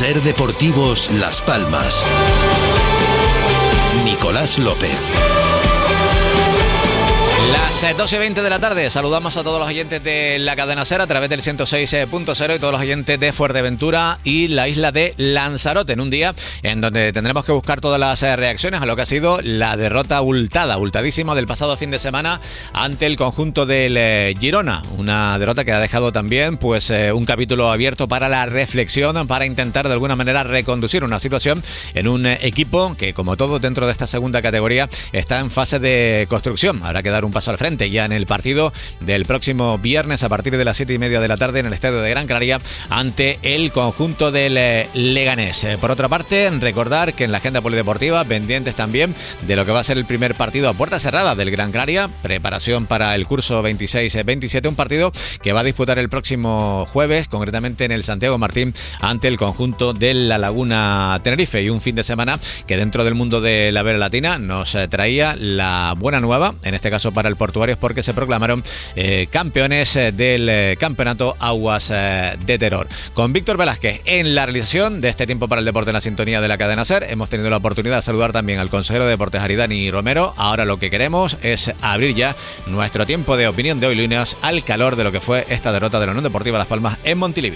Ser Deportivos Las Palmas. Nicolás López. Las 12:20 de la tarde, saludamos a todos los oyentes de la cadena SER a través del 106.0 y todos los oyentes de Fuerteventura y la isla de Lanzarote, en un día en donde tendremos que buscar todas las reacciones a lo que ha sido la derrota abultadísima del pasado fin de semana ante el conjunto del Girona. Una derrota que ha dejado también un capítulo abierto para la reflexión, para intentar de alguna manera reconducir una situación en un equipo que, como todo dentro de esta segunda categoría, está en fase de construcción. Habrá que dar un paso al frente ya en el partido del próximo viernes a partir de las 7:30 de la tarde en el estadio de Gran Canaria ante el conjunto del Leganés. Por otra parte, recordar que en la agenda polideportiva pendientes también de lo que va a ser el primer partido a puerta cerrada del Gran Canaria, preparación para el curso 26-27, un partido que va a disputar el próximo jueves, concretamente en el Santiago Martín ante el conjunto de La Laguna Tenerife, y un fin de semana que dentro del mundo de la Vera Latina nos traía la buena nueva, en este caso para el Portuarios, porque se proclamaron campeones del campeonato Aguas de Terror. Con Víctor Velázquez en la realización de este tiempo para el deporte en la sintonía de la cadena SER, hemos tenido la oportunidad de saludar también al consejero de deportes Aridani Romero. Ahora lo que queremos es abrir ya nuestro tiempo de opinión de hoy lunes al calor de lo que fue esta derrota de la Unión Deportiva Las Palmas en Montilivi.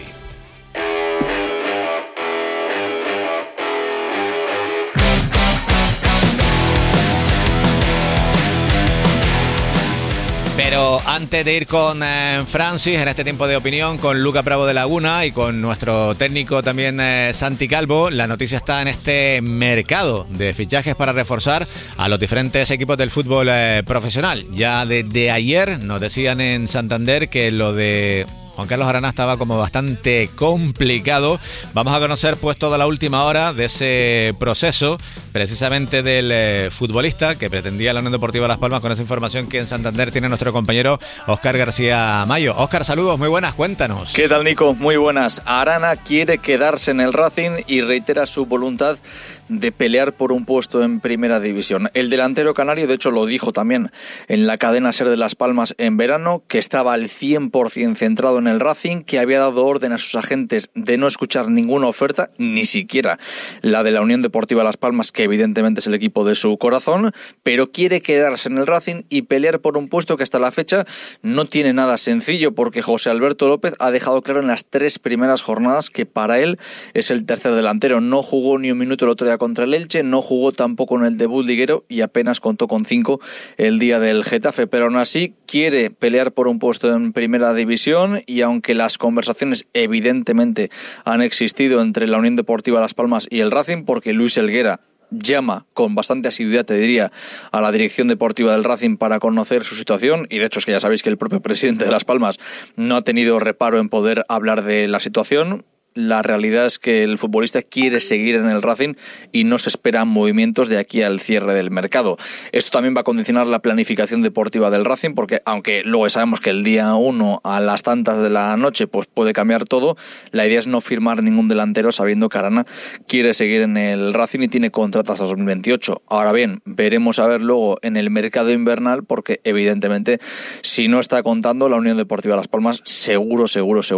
Pero antes de ir con Francis en este tiempo de opinión, con Luca Bravo de Laguna y con nuestro técnico también Santi Calvo, la noticia está en este mercado de fichajes para reforzar a los diferentes equipos del fútbol profesional. Ya desde ayer nos decían en Santander que lo de Juan Carlos Arana estaba como bastante complicado. Vamos a conocer toda la última hora de ese proceso, precisamente del futbolista que pretendía la Unión Deportiva Las Palmas, con esa información que en Santander tiene nuestro compañero Óscar García Mayo. Óscar, saludos, muy buenas, cuéntanos. ¿Qué tal, Nico? Muy buenas. Arana quiere quedarse en el Racing y reitera su voluntad de pelear por un puesto en primera división. El delantero canario, de hecho, lo dijo también en la cadena SER de Las Palmas en verano, que estaba al 100% centrado en el Racing, que había dado orden a sus agentes de no escuchar ninguna oferta, ni siquiera la de la Unión Deportiva Las Palmas, que evidentemente es el equipo de su corazón, pero quiere quedarse en el Racing y pelear por un puesto que hasta la fecha no tiene nada sencillo, porque José Alberto López ha dejado claro en las 3 primeras jornadas que para él es el tercer delantero. No jugó ni un minuto el otro día contra el Elche, no jugó tampoco en el debut liguero y apenas contó con 5 el día del Getafe, pero aún así quiere pelear por un puesto en primera división. Y aunque las conversaciones evidentemente han existido entre la Unión Deportiva Las Palmas y el Racing, porque Luis Helguera llama con bastante asiduidad, te diría, a la dirección deportiva del Racing para conocer su situación, y de hecho es que ya sabéis que el propio presidente de Las Palmas no ha tenido reparo en poder hablar de la situación. La realidad es que el futbolista quiere seguir en el Racing y no se esperan movimientos de aquí al cierre del mercado. Esto también va a condicionar la planificación deportiva del Racing, porque aunque luego sabemos que el día 1 a las tantas de la noche puede cambiar todo, la idea es no firmar ningún delantero sabiendo que Arana quiere seguir en el Racing y tiene contrato hasta 2028. Ahora bien, veremos a ver luego en el mercado invernal, porque evidentemente si no está contando, la Unión Deportiva Las Palmas seguro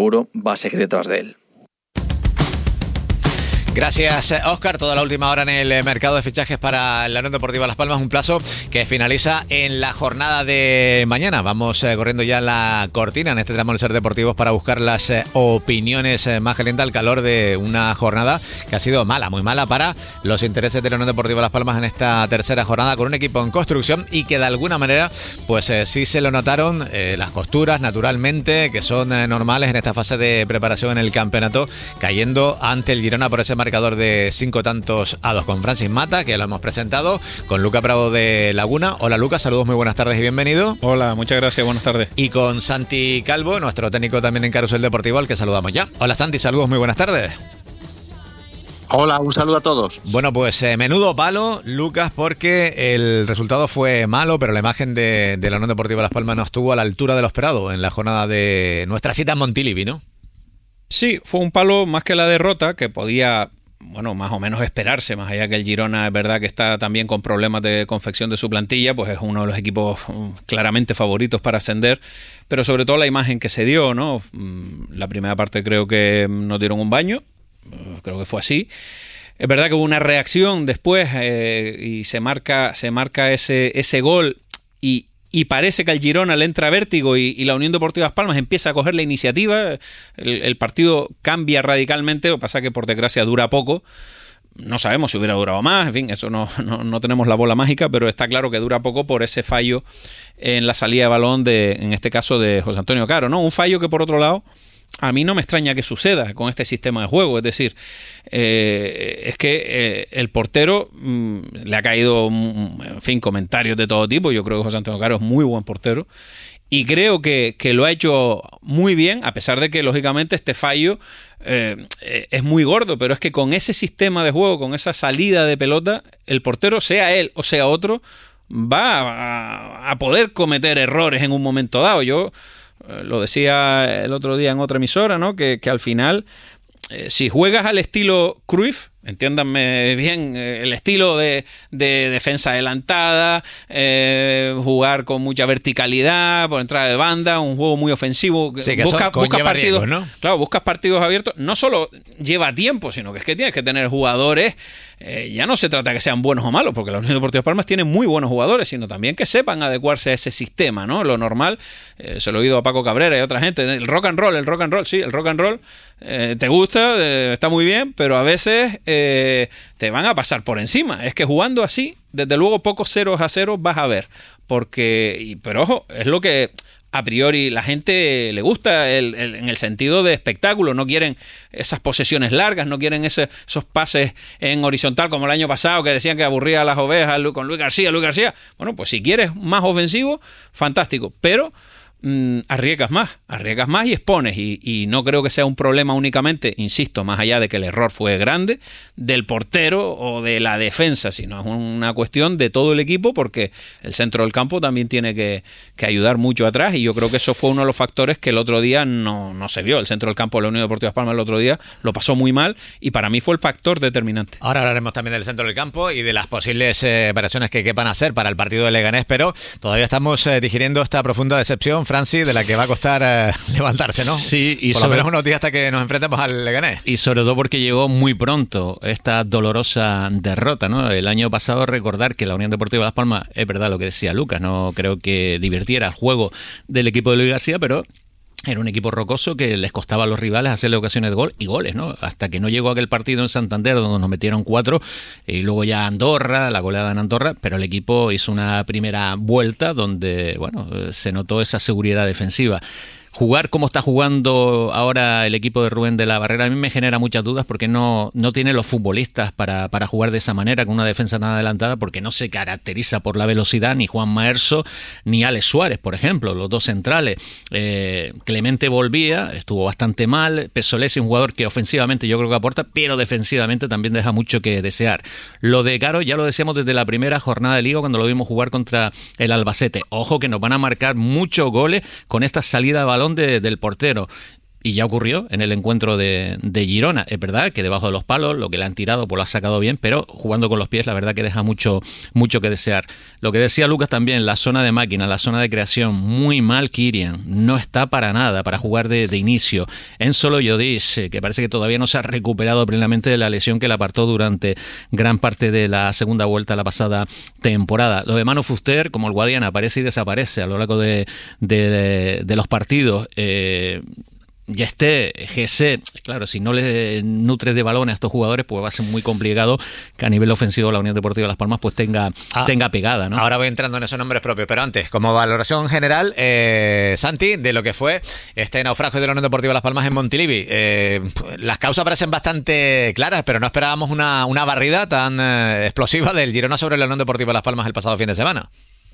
va a seguir detrás de él. Gracias, Óscar. Toda la última hora en el mercado de fichajes para la Unión Deportiva Las Palmas, un plazo que finaliza en la jornada de mañana. Vamos corriendo ya la cortina en este tramo del Ser Deportivos para buscar las opiniones más calientes al calor de una jornada que ha sido mala, muy mala para los intereses de la Unión Deportiva Las Palmas en esta tercera jornada, con un equipo en construcción y que de alguna manera sí se lo notaron las costuras, naturalmente, que son normales en esta fase de preparación en el campeonato, cayendo ante el Girona por ese marcador de 5-2 con Francis Mata, que lo hemos presentado, con Luca Bravo de Laguna. Hola, Lucas, saludos, muy buenas tardes y bienvenido. Hola, muchas gracias, buenas tardes. Y con Santi Calvo, nuestro técnico también en Carusel Deportivo, al que saludamos ya. Hola, Santi, saludos, muy buenas tardes. Hola, un saludo a todos. Bueno, menudo palo, Lucas, porque el resultado fue malo, pero la imagen de la Unión Deportiva Las Palmas no estuvo a la altura de lo esperado en la jornada de nuestra cita en Montilivi, ¿no? Sí, fue un palo más que la derrota, que podía, más o menos esperarse, más allá que el Girona es verdad que está también con problemas de confección de su plantilla, pues es uno de los equipos claramente favoritos para ascender, pero sobre todo la imagen que se dio, ¿no? La primera parte creo que nos dieron un baño, creo que fue así. Es verdad que hubo una reacción después y se marca ese gol y parece que al Girona le entra vértigo y la Unión Deportiva Las Palmas empieza a coger la iniciativa. El partido cambia radicalmente, lo que pasa que por desgracia dura poco. No sabemos si hubiera durado más, en fin, eso no tenemos la bola mágica, pero está claro que dura poco por ese fallo en la salida de balón en este caso de José Antonio Caro, ¿no? Un fallo que por otro lado a mí no me extraña que suceda con este sistema de juego, es decir, es que el portero le ha caído, en fin, comentarios de todo tipo. Yo creo que José Antonio Caro es muy buen portero y creo que lo ha hecho muy bien, a pesar de que lógicamente este fallo es muy gordo, pero es que con ese sistema de juego, con esa salida de pelota, el portero, sea él o sea otro, va a poder cometer errores en un momento dado. Yo lo decía el otro día en otra emisora, ¿no? Que al final, si juegas al estilo Cruyff, entiéndanme bien, el estilo de defensa adelantada, jugar con mucha verticalidad, por entrada de banda, un juego muy ofensivo. Sí, que buscas partidos, riesgos, ¿no? Claro, buscas partidos abiertos. No solo lleva tiempo, sino que es que tienes que tener jugadores. Ya no se trata de que sean buenos o malos, porque la Unión Deportiva Palmas tiene muy buenos jugadores, sino también que sepan adecuarse a ese sistema, ¿no? Lo normal, se lo he oído a Paco Cabrera y a otra gente, el rock and roll, sí, el rock and roll te gusta, está muy bien, pero a veces te van a pasar por encima. Es que jugando así, desde luego pocos 0-0 vas a ver, pero ojo, es lo que a priori la gente le gusta en el sentido de espectáculo. No quieren esas posesiones largas, no quieren esos pases en horizontal como el año pasado que decían que aburría a las ovejas con Luis García. Bueno, pues si quieres más ofensivo, fantástico, pero arriesgas más y expones, y no creo que sea un problema únicamente, insisto, más allá de que el error fue grande, del portero o de la defensa, sino es una cuestión de todo el equipo, porque el centro del campo también tiene que ayudar mucho atrás, y yo creo que eso fue uno de los factores que el otro día no se vio. El centro del campo de la Unión Deportiva Las Palmas el otro día lo pasó muy mal y para mí fue el factor determinante. Ahora hablaremos también del centro del campo y de las posibles variaciones que quepan hacer para el partido de Leganés, pero todavía estamos digiriendo esta profunda decepción, Francis, de la que va a costar levantarse, ¿no? Sí, y por lo menos unos días hasta que nos enfrentemos al Leganés. Y sobre todo porque llegó muy pronto esta dolorosa derrota, ¿no? El año pasado, recordar que la Unión Deportiva Las Palmas, es verdad lo que decía Lucas, no creo que divirtiera el juego del equipo de Luis García, pero era un equipo rocoso que les costaba a los rivales hacerle ocasiones de gol y goles, ¿no? Hasta que no llegó aquel partido en Santander donde nos metieron 4 y luego ya Andorra, la goleada en Andorra, pero el equipo hizo una primera vuelta donde, bueno, se notó esa seguridad defensiva. Jugar como está jugando ahora el equipo de Rubén de la Barrera a mí me genera muchas dudas, porque no tiene los futbolistas para jugar de esa manera, con una defensa tan adelantada, porque no se caracteriza por la velocidad ni Juan Maerso ni Alex Suárez, por ejemplo, los dos centrales. Clemente volvía, estuvo bastante mal. Pesolesi, un jugador que ofensivamente yo creo que aporta, pero defensivamente también deja mucho que desear. Lo de Caro ya lo decíamos desde la primera jornada de Liga cuando lo vimos jugar contra el Albacete. Ojo que nos van a marcar muchos goles con esta salida de balón del portero. Y ya ocurrió en el encuentro de Girona. Es verdad que debajo de los palos lo que le han tirado pues lo ha sacado bien, pero jugando con los pies la verdad que deja mucho que desear. Lo que decía Lucas también, la zona de máquina, la zona de creación, muy mal Kirian, no está para nada para jugar de inicio. Enzo Loyodis, que parece que todavía no se ha recuperado plenamente de la lesión que le apartó durante gran parte de la segunda vuelta la pasada temporada. Lo de Manu Fuster, como el Guadiana, aparece y desaparece a lo largo de los partidos. GC, claro, si no le nutres de balones a estos jugadores, pues va a ser muy complicado que a nivel ofensivo la Unión Deportiva Las Palmas pues tenga pegada, ¿no? Ahora voy entrando en esos nombres propios, pero antes, como valoración general, Santi, de lo que fue este naufragio de la Unión Deportiva Las Palmas en Montilivi. Las causas parecen bastante claras, pero no esperábamos una barrida tan explosiva del Girona sobre la Unión Deportiva Las Palmas el pasado fin de semana.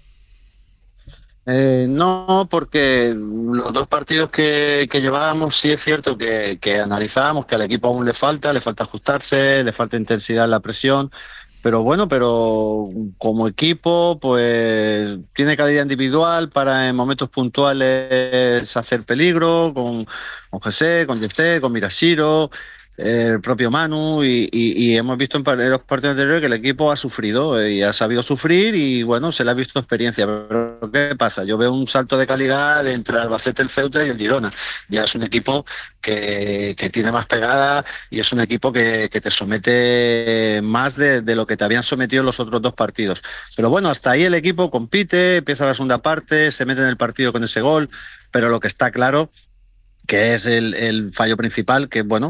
No, porque los dos partidos que llevábamos sí es cierto que analizábamos que al equipo aún le falta ajustarse, le falta intensidad en la presión, pero como equipo pues tiene calidad individual para en momentos puntuales hacer peligro con José, con Yesté, con Mirashiro. el propio Manu, y hemos visto en los partidos anteriores que el equipo ha sufrido y ha sabido sufrir, y bueno, se le ha visto experiencia. Pero ¿qué pasa? Yo veo un salto de calidad entre Albacete, el Ceuta y el Girona. Ya es un equipo que tiene más pegada, y es un equipo que te somete más de lo que te habían sometido en los otros dos partidos. Pero bueno, hasta ahí el equipo compite, empieza la segunda parte, se mete en el partido con ese gol, pero lo que está claro que es el fallo principal, que bueno,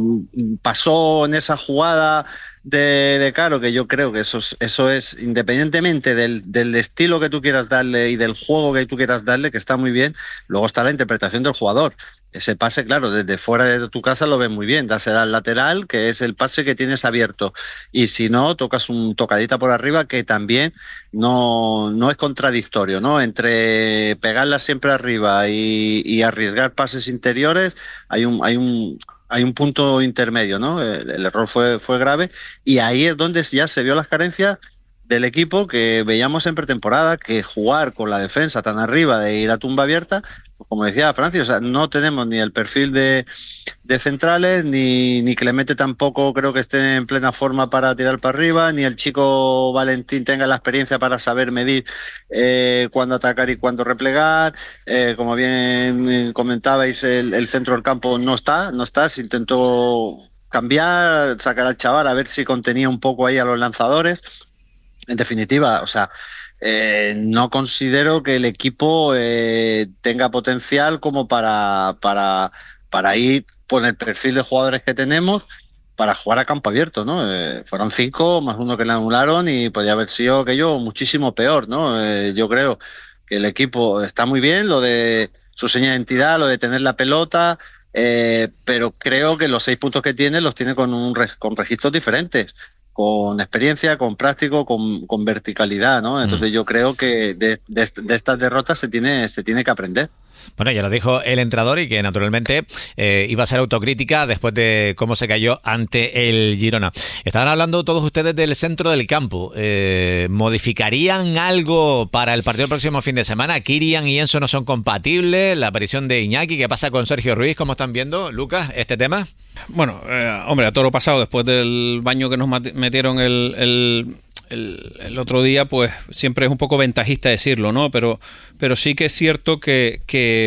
pasó en esa jugada de Caro, que yo creo que eso es independientemente del estilo que tú quieras darle y del juego que tú quieras darle, que está muy bien. Luego está la interpretación del jugador. Ese pase, claro, desde fuera de tu casa lo ves muy bien, dásela al lateral, que es el pase que tienes abierto, y si no, tocas un tocadita por arriba, que también no es contradictorio, ¿no? Entre pegarla siempre arriba y arriesgar pases interiores, hay un punto intermedio, ¿no? El error fue grave, y ahí es donde ya se vio las carencias del equipo que veíamos en pretemporada, que jugar con la defensa tan arriba, de ir a tumba abierta, como decía Francis, o sea, no tenemos ni el perfil de centrales, ni Clemente tampoco creo que esté en plena forma para tirar para arriba, ni el chico Valentín tenga la experiencia para saber medir cuándo atacar y cuándo replegar. Como bien comentabais, el centro del campo no está, se intentó cambiar, sacar al chaval a ver si contenía un poco ahí a los lanzadores. En definitiva, o sea, no considero que el equipo tenga potencial como para ir con el perfil de jugadores que tenemos para jugar a campo abierto, ¿no? Fueron 5 más 1 que le anularon, y podía haber sido aquello muchísimo peor, ¿no? Yo creo que el equipo está muy bien, lo de su seña de identidad, lo de tener la pelota, pero creo que los 6 puntos que tiene los tiene con registros diferentes, con experiencia, con práctico, con verticalidad, ¿no? Entonces yo creo que de estas derrotas se tiene que aprender. Bueno, ya lo dijo el entrenador, y que naturalmente iba a ser autocrítica después de cómo se cayó ante el Girona. Estaban hablando todos ustedes del centro del campo. ¿Modificarían algo para el partido del próximo fin de semana? ¿Kirian y Enzo no son compatibles? ¿La aparición de Iñaki? ¿Qué pasa con Sergio Ruiz? ¿Cómo están viendo, Lucas, este tema? Bueno, hombre, a toro pasado, después del baño que nos metieron el otro día, pues siempre es un poco ventajista decirlo, ¿no? Pero sí que es cierto que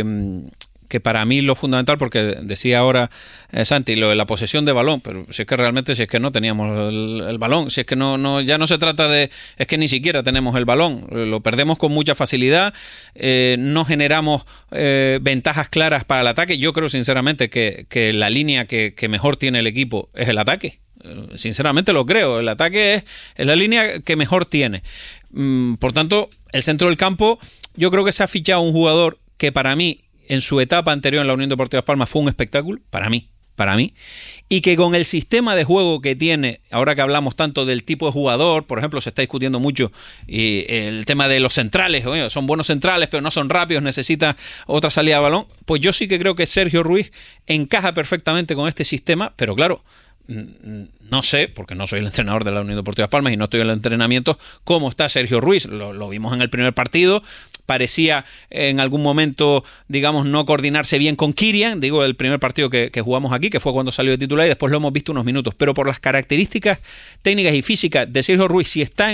para mí lo fundamental, porque decía ahora Santi, lo de la posesión de balón, pero si es que realmente, si es que no teníamos el balón, si es que no ya no se trata de, es que ni siquiera tenemos el balón, lo perdemos con mucha facilidad, no generamos ventajas claras para el ataque. Yo creo sinceramente que la línea que mejor tiene el equipo es el ataque. Sinceramente lo creo, el ataque es la línea que mejor tiene. Por tanto, el centro del campo, yo creo que se ha fichado un jugador que para mí, en su etapa anterior en la Unión Deportiva Las Palmas, fue un espectáculo, para mí, y que con el sistema de juego que tiene, ahora que hablamos tanto del tipo de jugador, por ejemplo, se está discutiendo mucho el tema de los centrales, son buenos centrales, pero no son rápidos, necesita otra salida de balón, pues yo sí que creo que Sergio Ruiz encaja perfectamente con este sistema, pero claro, no sé, porque no soy el entrenador de la Unión Deportiva Las Palmas y no estoy en el entrenamiento, cómo está Sergio Ruiz. Lo vimos en el primer partido, parecía en algún momento, digamos, no coordinarse bien con Kirian, digo, el primer partido que jugamos aquí, que fue cuando salió de titular, y después lo hemos visto unos minutos, pero por las características técnicas y físicas de Sergio Ruiz, si está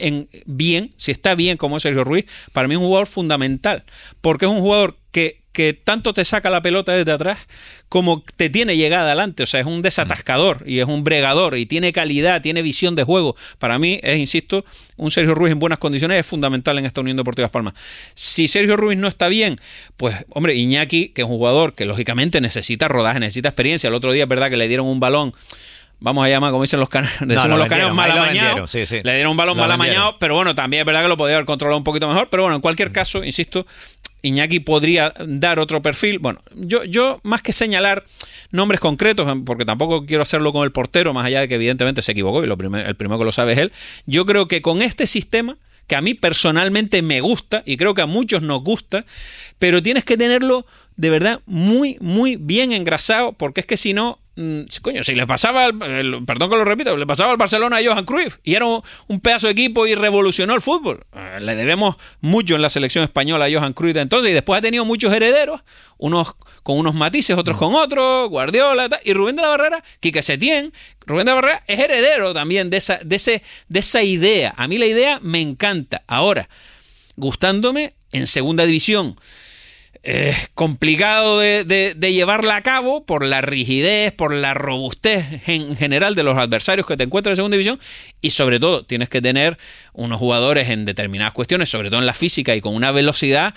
bien como es Sergio Ruiz, para mí es un jugador fundamental, porque es un jugador que tanto te saca la pelota desde atrás como te tiene llegada adelante, o sea, es un desatascador y es un bregador y tiene calidad, tiene visión de juego. Para mí, insisto, un Sergio Ruiz en buenas condiciones es fundamental en esta Unión Deportiva Las Palmas. Si Sergio Ruiz no está bien, pues, hombre, Iñaki, que es un jugador que lógicamente necesita rodaje, necesita experiencia. El otro día es verdad que le dieron un balón, vamos a llamar, como dicen los canarios, mal amañado. Sí. Le dieron un balón mal amañado, pero bueno, también es verdad que lo podía haber controlado un poquito mejor, pero bueno, en cualquier caso, insisto, Iñaki podría dar otro perfil. Bueno, yo más que señalar nombres concretos, porque tampoco quiero hacerlo con el portero, más allá de que evidentemente se equivocó y el primero que lo sabe es él, yo creo que con este sistema, que a mí personalmente me gusta y creo que a muchos nos gusta, pero tienes que tenerlo de verdad muy, muy bien engrasado, porque es que si no, coño, si le pasaba, perdón que lo repita, le pasaba al Barcelona a Johan Cruyff y era un pedazo de equipo y revolucionó el fútbol. Le debemos mucho en la selección española a Johan Cruyff de entonces, y después ha tenido muchos herederos, unos con unos matices, otros con otros, Guardiola y Rubén de la Barrera, Quique Setién. Rubén de la Barrera es heredero también de esa idea. A mí la idea me encanta. Ahora, gustándome en segunda división. Es complicado de llevarla a cabo por la rigidez, por la robustez en general de los adversarios que te encuentras en segunda división, y sobre todo tienes que tener unos jugadores en determinadas cuestiones, sobre todo en la física y con una velocidad,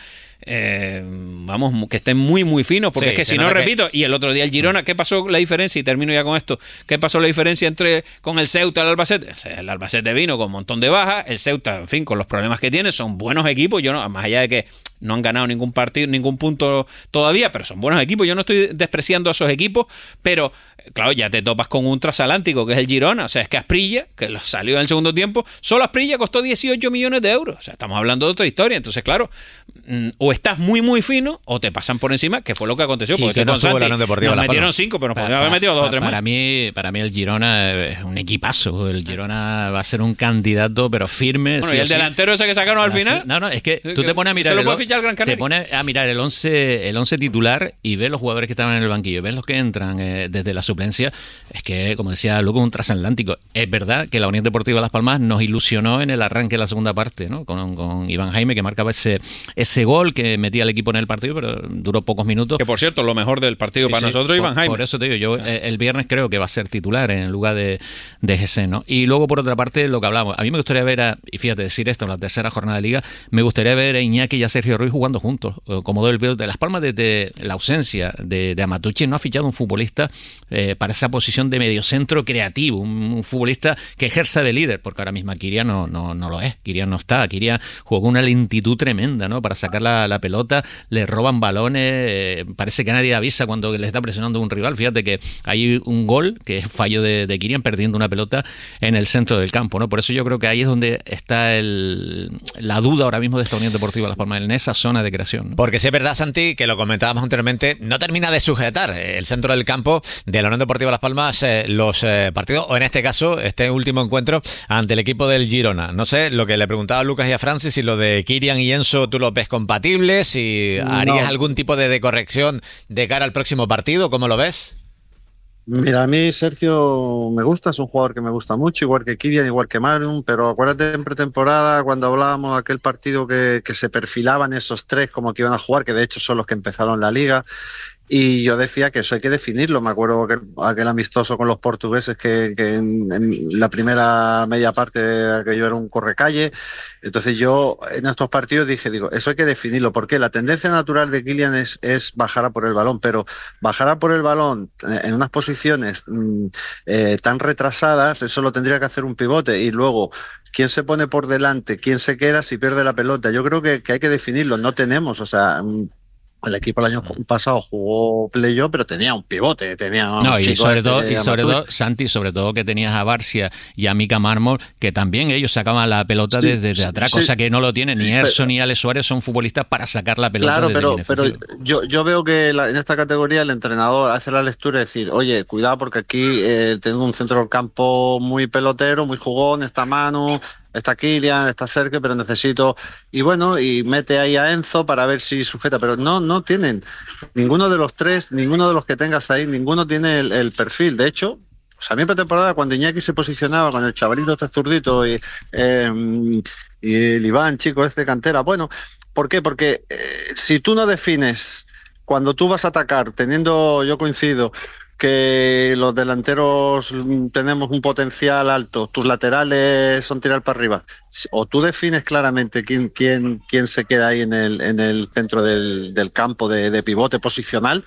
que estén muy muy finos, porque es que si no, repito, y el otro día el Girona, ¿qué pasó la diferencia? Y termino ya con esto. ¿Qué pasó la diferencia con el Ceuta y el Albacete? El Albacete vino con un montón de bajas, el Ceuta, en fin, con los problemas que tiene, son buenos equipos, más allá de que no han ganado ningún partido, ningún punto todavía, pero son buenos equipos. Yo no estoy despreciando a esos equipos, pero claro, ya te topas con un transatlántico que es el Girona. O sea, es que Asprilla, que salió en el segundo tiempo, solo Asprilla costó 18 millones de euros. O sea, estamos hablando de otra historia. Entonces, claro, o estás muy muy fino o te pasan por encima, que fue lo que aconteció. Sí, porque que no con Santi nos metieron 5, pero nos podrían haber metido 2 o 3 más. Para mí el Girona es un equipazo. El Girona va a ser un candidato, pero firme. Bueno, y el delantero ese que sacaron al final. No, es que tú te pones a mirar. ¿Se lo puede fichar el Gran Canaria? Te pones a mirar el 11 titular y ves los jugadores que estaban en el banquillo, ves los que entran desde la suplencia. Es que, como decía Lucas, un transatlántico. Es verdad que la Unión Deportiva Las Palmas nos ilusionó en el arranque de la segunda parte, ¿no? Con Iván Jaime, que marcaba ese gol que metía al equipo en el partido, pero duró pocos minutos. Que, por cierto, lo mejor del partido para nosotros, Iván Jaime. Por eso te digo, yo el viernes creo que va a ser titular en lugar de Gessé, ¿no? Y luego, por otra parte, lo que hablamos. A mí me gustaría ver y fíjate, decir esto en la tercera jornada de Liga, me gustaría ver a Iñaki y a Sergio Ruiz jugando juntos, como doble pivote. Las Palmas, desde la ausencia de Amatucci, no ha fichado un futbolista para esa posición de mediocentro creativo, un futbolista que ejerza de líder, porque ahora mismo Kirian no lo es. Kirian no está. Kirian jugó con una lentitud tremenda, ¿no? Para sacar la pelota, le roban balones, parece que nadie avisa cuando le está presionando un rival. Fíjate que hay un gol que es fallo de Kirian perdiendo una pelota en el centro del campo, ¿no? Por eso yo creo que ahí es donde está la duda ahora mismo de esta Unión Deportiva Las Palmas, en esa zona de creación, ¿no? Porque sí es verdad, Santi, que lo comentábamos anteriormente, no termina de sujetar el centro del campo de la Unión Deportiva Las Palmas los partidos, o en este caso, este último encuentro ante el equipo del Girona. No sé, lo que le preguntaba a Lucas y a Francis, si lo de Kirian y Enzo tú los ves compatibles, si harías algún tipo de corrección de cara al próximo partido, ¿cómo lo ves? Mira, a mí Sergio me gusta, es un jugador que me gusta mucho, igual que Kirian, igual que Marum, pero acuérdate en pretemporada cuando hablábamos de aquel partido que se perfilaban esos tres como que iban a jugar, que de hecho son los que empezaron la liga. Y yo decía que eso hay que definirlo. Me acuerdo aquel amistoso con los portugueses que en la primera media parte aquello era un correcalle. Entonces yo en estos partidos digo, eso hay que definirlo, porque la tendencia natural de Kylian es bajar a por el balón, pero bajar a por el balón en unas posiciones tan retrasadas, eso lo tendría que hacer un pivote. Y luego, ¿quién se pone por delante? ¿Quién se queda si pierde la pelota? Yo creo que hay que definirlo. No tenemos, el equipo el año pasado jugó playoff, pero tenía un pivote, y sobre todo, Santi, sobre todo que tenías a Barcia y a Mika Mármol, que también ellos sacaban la pelota desde atrás, cosa que no lo tienen ni Erso ni Ale Suárez, son futbolistas para sacar la pelota. Claro, pero yo veo que en esta categoría el entrenador hace la lectura y decir, oye, cuidado porque aquí tengo un centro del campo muy pelotero, muy jugón, está Manu, está Kirian, está Sergio, pero necesito... Y mete ahí a Enzo para ver si sujeta, pero no tienen. Ninguno de los tres, ninguno de los que tengas ahí, ninguno tiene el perfil. De hecho, a mí en pretemporada, cuando Iñaki se posicionaba con el chavalito este zurdito y el Iván, chico este cantera, ¿por qué? Porque si tú no defines cuando tú vas a atacar, yo coincido que los delanteros tenemos un potencial alto, tus laterales son tirar para arriba, o tú defines claramente quién se queda ahí en el centro del campo de pivote posicional,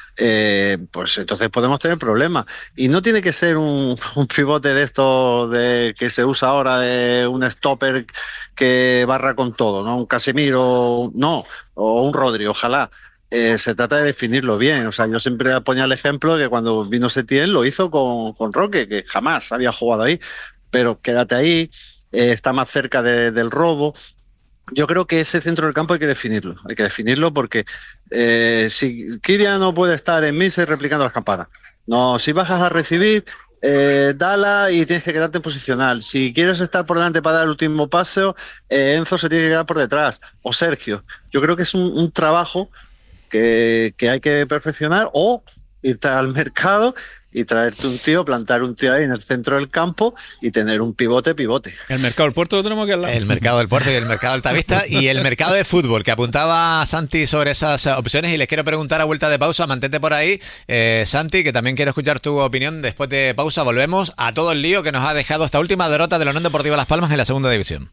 pues entonces podemos tener problemas. Y no tiene que ser un pivote de estos que se usa ahora, de un stopper que barra con todo, ¿no? Un Casemiro, no, o un Rodri, ojalá. Se trata de definirlo bien. O sea, yo siempre ponía el ejemplo de que cuando vino Setién lo hizo con Roque, que jamás había jugado ahí, pero quédate ahí, está más cerca del robo. Yo creo que ese centro del campo hay que definirlo porque si Kirian no puede estar en Mise replicando las campanas, No, si bajas a recibir, dala y tienes que quedarte en posicional. Si quieres estar por delante para dar el último paseo, Enzo se tiene que quedar por detrás, o Sergio. Yo creo que es un trabajo que hay que perfeccionar, o irte al mercado y traerte un tío, plantar un tío ahí en el centro del campo y tener un pivote. El mercado del puerto lo tenemos aquí al lado. El mercado del puerto y el mercado Altavista y el mercado de fútbol, que apuntaba Santi sobre esas opciones, y les quiero preguntar a vuelta de pausa, mantente por ahí, Santi, que también quiero escuchar tu opinión. Después de pausa volvemos a todo el lío que nos ha dejado esta última derrota de la Unión Deportiva Las Palmas en la segunda división.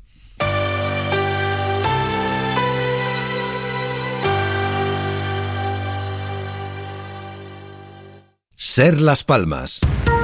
Ser Las Palmas.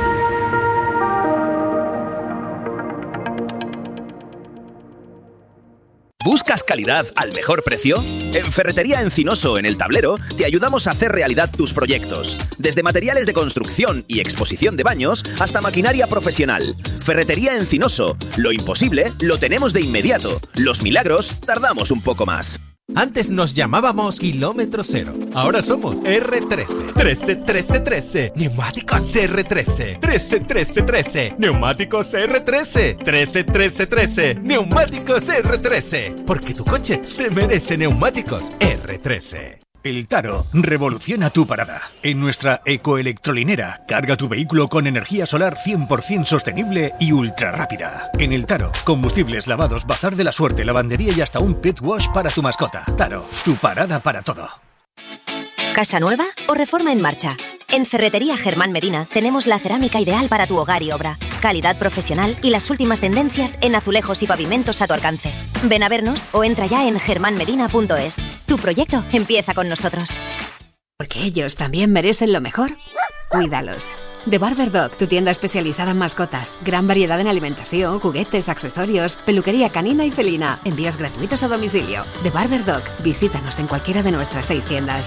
¿Buscas calidad al mejor precio? En Ferretería Encinoso, en El Tablero, te ayudamos a hacer realidad tus proyectos. Desde materiales de construcción y exposición de baños hasta maquinaria profesional. Ferretería Encinoso. Lo imposible lo tenemos de inmediato. Los milagros tardamos un poco más. Antes nos llamábamos Kilómetro Cero. Ahora somos R13. 13. Neumáticos R13. 13. Neumáticos R13. 13. Neumáticos R13. Porque tu coche se merece neumáticos R13. El Taro revoluciona tu parada. En nuestra ecoelectrolinera, carga tu vehículo con energía solar 100% sostenible y ultra rápida. En El Taro, combustibles, lavados, bazar de la suerte, lavandería y hasta un pet wash para tu mascota. Taro, tu parada para todo. ¿Casa nueva o reforma en marcha? En Ferretería Germán Medina tenemos la cerámica ideal para tu hogar y obra. Calidad profesional y las últimas tendencias en azulejos y pavimentos a tu alcance. Ven a vernos o entra ya en germanmedina.es. Tu proyecto empieza con nosotros. Porque ellos también merecen lo mejor. Cuídalos. The Barber Dog, tu tienda especializada en mascotas. Gran variedad en alimentación, juguetes, accesorios, peluquería canina y felina. Envíos gratuitos a domicilio. The Barber Dog. Visítanos en cualquiera de nuestras 6 tiendas.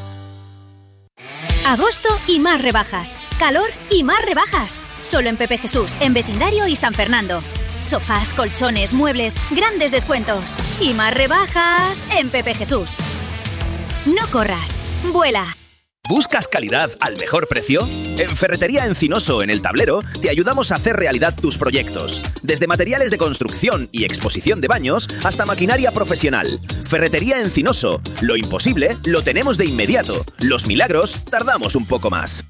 Agosto y más rebajas. Calor y más rebajas. Solo en Pepe Jesús, en Vecindario y San Fernando. Sofás, colchones, muebles, grandes descuentos. Y más rebajas en Pepe Jesús. No corras, vuela. ¿Buscas calidad al mejor precio? En Ferretería Encinoso, en El Tablero, te ayudamos a hacer realidad tus proyectos. Desde materiales de construcción y exposición de baños hasta maquinaria profesional. Ferretería Encinoso. Lo imposible lo tenemos de inmediato. Los milagros tardamos un poco más.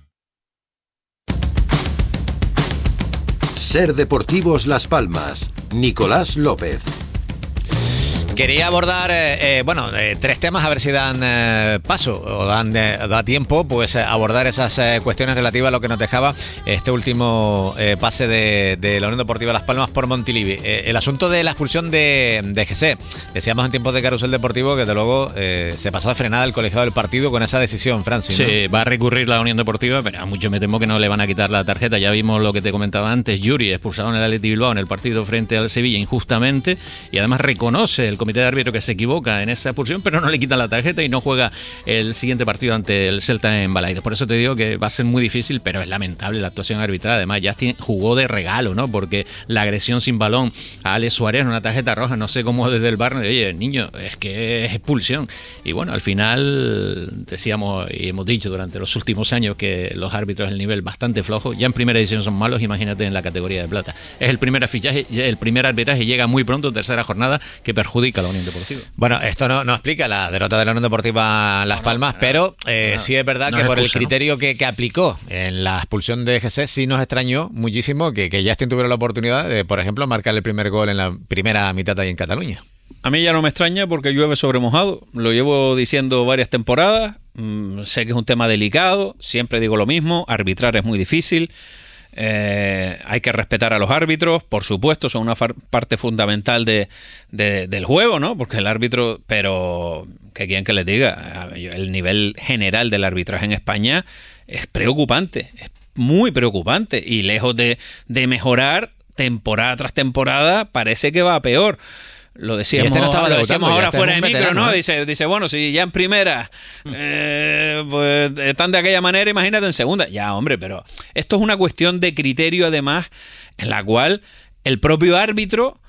Ser Deportivos Las Palmas. Nicolás López. Quería abordar, tres temas, a ver si dan paso o da tiempo, pues abordar esas cuestiones relativas a lo que nos dejaba este último pase de la Unión Deportiva Las Palmas por Montilivi. El asunto de la expulsión de Jesse. Decíamos en tiempos de Carrusel Deportivo que, desde luego, se pasó de frenada el colegiado del partido con esa decisión, Francis, ¿no? Sí, va a recurrir la Unión Deportiva, pero a mucho me temo que no le van a quitar la tarjeta. Ya vimos lo que te comentaba antes. Yuri, expulsado en el Athletic Bilbao en el partido frente al Sevilla injustamente, y además reconoce el comité de árbitro que se equivoca en esa expulsión, pero no le quitan la tarjeta y no juega el siguiente partido ante el Celta en Balaidos. Por eso te digo que va a ser muy difícil, pero es lamentable la actuación arbitral. Además, Justin jugó de regalo, ¿no? Porque la agresión sin balón a Alex Suárez en una tarjeta roja, no sé cómo desde el bar, oye, niño, es que es expulsión. Y bueno, al final decíamos y hemos dicho durante los últimos años que los árbitros del nivel bastante flojo, ya en primera edición son malos, imagínate en la categoría de plata. Es el primer fichaje, el primer arbitraje llega muy pronto, tercera jornada, que perjudica a la Unión Deportiva. Bueno, esto no explica la derrota de la Unión Deportiva Las Palmas, pero sí es verdad que por el criterio que aplicó en la expulsión de GC, sí nos extrañó muchísimo que Justin tuviera la oportunidad de, por ejemplo, marcar el primer gol en la primera mitad ahí en Cataluña. A mí ya no me extraña porque llueve sobre mojado, lo llevo diciendo varias temporadas, sé que es un tema delicado, siempre digo lo mismo, arbitrar es muy difícil. Hay que respetar a los árbitros, por supuesto, son una parte fundamental del juego, ¿no? Porque el árbitro, pero que quieren que les diga, el nivel general del arbitraje en España es preocupante, es muy preocupante, y lejos de mejorar temporada tras temporada, parece que va a peor. Lo decíamos, ahora fuera de micro, ¿no? Dice, bueno, si ya en primera pues están de aquella manera, imagínate en segunda. Ya, hombre, pero esto es una cuestión de criterio, además, en la cual el propio árbitro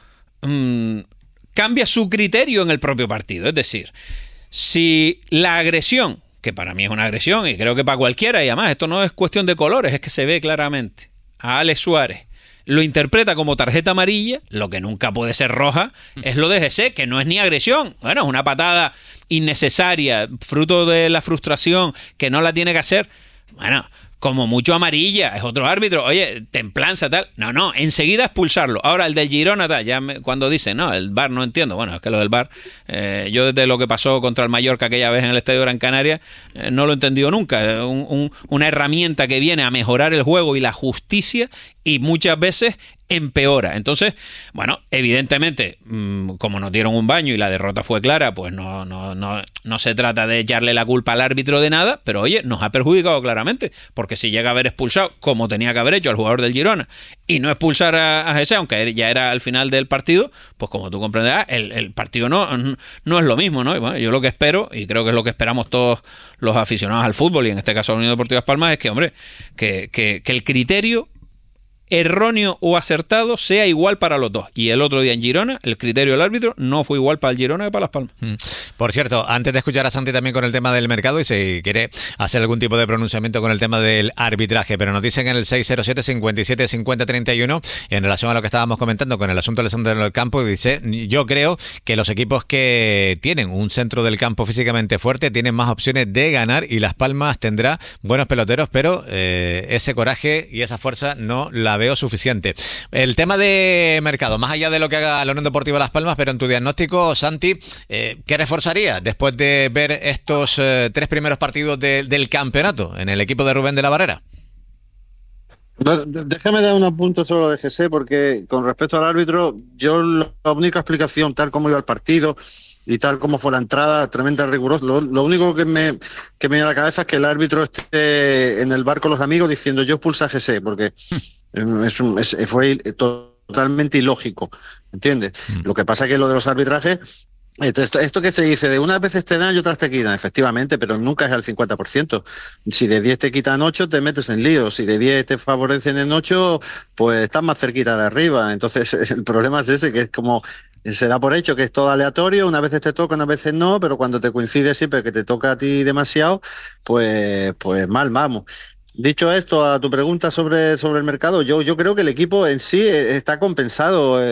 cambia su criterio en el propio partido. Es decir, si la agresión que para mí es una agresión y creo que para cualquiera, y además esto no es cuestión de colores, es que se ve claramente a Alex Suárez, lo interpreta como tarjeta amarilla, lo que nunca puede ser roja, es lo de Jesse, que no es ni agresión, bueno, es una patada innecesaria, fruto de la frustración, que no la tiene que hacer, bueno, como mucho amarilla, es otro árbitro, oye, templanza, tal, no, enseguida expulsarlo. Ahora, el del Girona, tal, cuando dicen, no, el VAR no entiendo, bueno, es que lo del VAR, yo desde lo que pasó contra el Mallorca aquella vez en el Estadio Gran Canaria, no lo he entendido nunca, una herramienta que viene a mejorar el juego y la justicia, y muchas veces empeora. Entonces, bueno, evidentemente, como nos dieron un baño y la derrota fue clara, pues no se trata de echarle la culpa al árbitro de nada, pero oye, nos ha perjudicado claramente, porque si llega a haber expulsado, como tenía que haber hecho al jugador del Girona, y no expulsar a Jesse, aunque ya era al final del partido, pues como tú comprenderás, el partido no es lo mismo, ¿no? Y bueno, yo lo que espero, y creo que es lo que esperamos todos los aficionados al fútbol, y en este caso a la Unión Deportiva Las Palmas, es que, hombre, que el criterio erróneo o acertado sea igual para los dos. Y el otro día en Girona, el criterio del árbitro no fue igual para el Girona que para Las Palmas. Por cierto, antes de escuchar a Santi también con el tema del mercado, y si quiere hacer algún tipo de pronunciamiento con el tema del arbitraje, pero nos dicen en el 607 57 50 31, en relación a lo que estábamos comentando con el asunto del centro del campo, dice, yo creo que los equipos que tienen un centro del campo físicamente fuerte tienen más opciones de ganar, y Las Palmas tendrá buenos peloteros, pero ese coraje y esa fuerza no la veo suficiente. El tema de mercado, más allá de lo que haga la Unión Deportiva Las Palmas, pero en tu diagnóstico, Santi, ¿qué reforzaría después de ver estos 3 primeros partidos del campeonato en el equipo de Rubén de la Barrera? Déjame dar un apunte sobre lo de GC, porque con respecto al árbitro, yo la única explicación, tal como iba el partido y tal como fue la entrada, tremenda rigurosa, lo único que me viene a la cabeza es que el árbitro esté en el bar con los amigos diciendo yo expulso a GC, porque fue totalmente ilógico, ¿entiendes? Lo que pasa es que lo de los arbitrajes, esto que se dice, de unas veces te dan y otras te quitan, efectivamente, pero nunca es al 50%. Si de 10 te quitan 8, te metes en lío. Si de 10 te favorecen en 8, pues estás más cerquita de arriba. Entonces el problema es ese, que es como se da por hecho que es todo aleatorio, unas veces te toca, unas veces no, pero cuando te coincide siempre que te toca a ti demasiado, pues mal vamos. Dicho esto, a tu pregunta sobre el mercado, yo creo que el equipo en sí está compensado.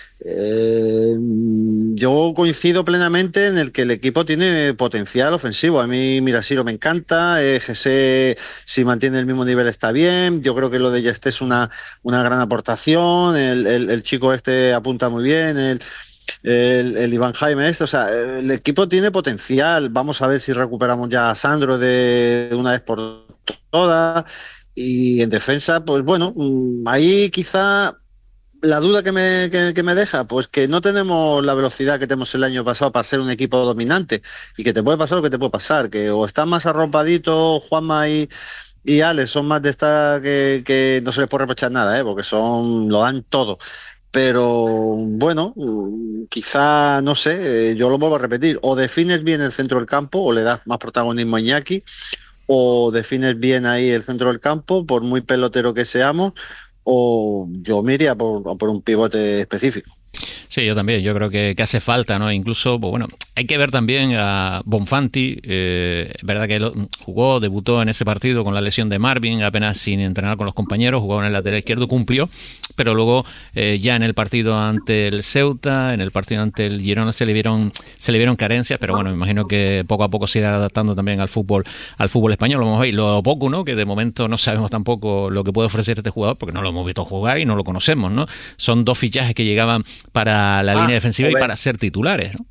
Yo coincido plenamente en el que el equipo tiene potencial ofensivo. A mí Mirasiro me encanta, Jesse, si mantiene el mismo nivel está bien. Yo creo que lo de Yeste es una gran aportación. El chico este apunta muy bien, el Iván Jaime o sea, el equipo tiene potencial. Vamos a ver si recuperamos ya a Sandro de una vez por todas, y en defensa, pues bueno, ahí quizá la duda que me deja, pues que no tenemos la velocidad que tenemos el año pasado para ser un equipo dominante, y que te puede pasar lo que te puede pasar, que o están más arrompaditos Juanma y Alex, son más de esta que no se les puede reprochar nada, porque lo dan todo. Pero bueno, quizá, no sé, yo lo vuelvo a repetir, o defines bien el centro del campo o le das más protagonismo a Iñaki, o defines bien ahí el centro del campo, por muy pelotero que seamos, o yo me iría por un pivote específico. Sí, yo también. Yo creo que hace falta, ¿no? Incluso, pues bueno, hay que ver también a Bonfanti. Verdad que jugó, debutó en ese partido con la lesión de Marvin, apenas sin entrenar con los compañeros, jugó en el lateral izquierdo, cumplió, pero luego ya en el partido ante el Ceuta, en el partido ante el Girona se le vieron carencias, pero bueno, me imagino que poco a poco se irá adaptando también al fútbol español. Lo vamos a ver, lo poco, ¿no? Que de momento no sabemos tampoco lo que puede ofrecer este jugador, porque no lo hemos visto jugar y no lo conocemos, ¿no? Son 2 fichajes que llegaban para la línea defensiva y para ser titulares, ¿no?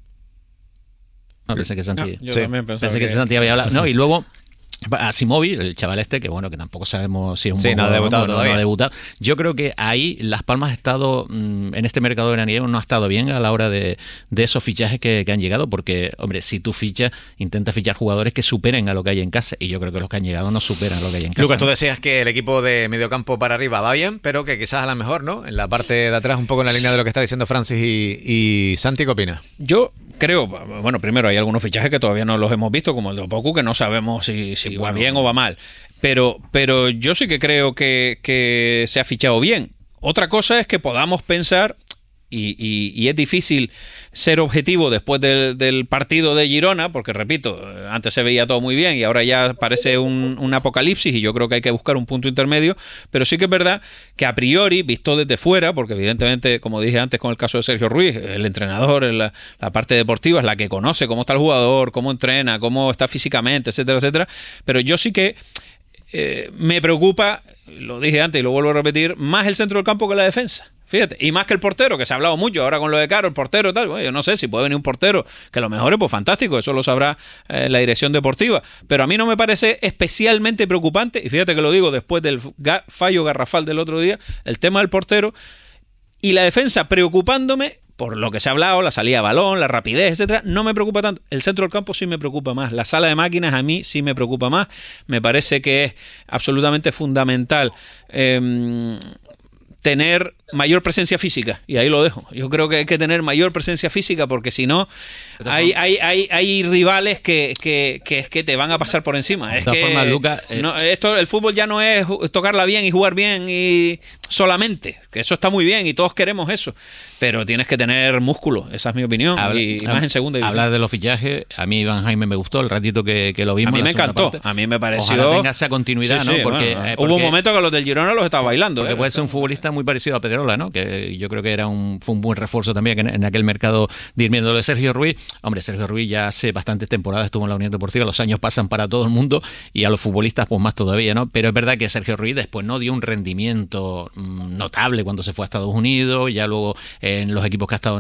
No, pensé que Santi, yo también pensé que Santi había hablado. No, y luego a Simovi, el chaval este, que bueno, que tampoco sabemos si es un buen no ha debutado todavía. No ha debutado. Yo creo que ahí Las Palmas ha estado, en este mercado veraniego, no ha estado bien a la hora de esos fichajes que han llegado, porque, hombre, si tú intentas fichar jugadores que superen a lo que hay en casa, y yo creo que los que han llegado no superan lo que hay en casa. Lucas, tú decías que el equipo de mediocampo para arriba va bien, pero que quizás a lo mejor, ¿no? En la parte de atrás, un poco en la línea de lo que está diciendo Francis y Santi, ¿qué opinas? Yo creo, bueno, primero hay algunos fichajes que todavía no los hemos visto, como el de Opoku, que no sabemos si va bien o va mal. Pero yo sí que creo que se ha fichado bien. Otra cosa es que podamos pensar y es difícil ser objetivo después del partido de Girona, porque repito, antes se veía todo muy bien y ahora ya parece un apocalipsis, y yo creo que hay que buscar un punto intermedio, pero sí que es verdad que a priori, visto desde fuera, porque evidentemente, como dije antes con el caso de Sergio Ruiz, el entrenador, la parte deportiva es la que conoce cómo está el jugador, cómo entrena, cómo está físicamente, etcétera, etcétera, pero yo sí que me preocupa, lo dije antes y lo vuelvo a repetir, más el centro del campo que la defensa. Fíjate, y más que el portero, que se ha hablado mucho ahora con lo de Caro, el portero y tal. Bueno, yo no sé si puede venir un portero que lo mejore, pues fantástico, eso lo sabrá la dirección deportiva. Pero a mí no me parece especialmente preocupante, y fíjate que lo digo después del fallo garrafal del otro día, el tema del portero y la defensa preocupándome por lo que se ha hablado, la salida de balón, la rapidez, etcétera, no me preocupa tanto. El centro del campo sí me preocupa más. La sala de máquinas a mí sí me preocupa más. Me parece que es absolutamente fundamental tener mayor presencia física, y ahí lo dejo. Yo creo que hay que tener mayor presencia física, porque si no hay rivales que te van a pasar por encima. De todas formas, Lucas, el fútbol ya no es tocarla bien y jugar bien y solamente, que eso está muy bien y todos queremos eso, pero tienes que tener músculo, esa es mi opinión, y más en segunda división. Hablar de los fichajes, a mí Iván Jaime me gustó el ratito que lo vimos. A mí me encantó, a mí me pareció... Ojalá tenga esa continuidad, sí, ¿no? Sí, porque hubo un momento que los del Girona los estaba bailando. Porque puede ser un futbolista muy parecido a Pedrola, ¿no? Que yo creo que fue un buen refuerzo también en aquel mercado de Irmiendo. Lo de Sergio Ruiz, hombre, Sergio Ruiz ya hace bastantes temporadas estuvo en la Unión Deportiva, los años pasan para todo el mundo y a los futbolistas pues más todavía, ¿no? Pero es verdad que Sergio Ruiz después no dio un rendimiento notable cuando se fue a Estados Unidos, ya luego en los equipos que ha estado